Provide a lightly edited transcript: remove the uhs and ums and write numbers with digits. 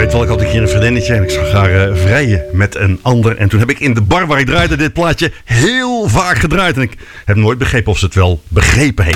weet wel, ik had een keer een vriendinnetje en ik zag haar vrijen met een ander. En toen heb ik in de bar waar ik draaide dit plaatje heel vaak gedraaid. En ik heb nooit begrepen of ze het wel begrepen heeft.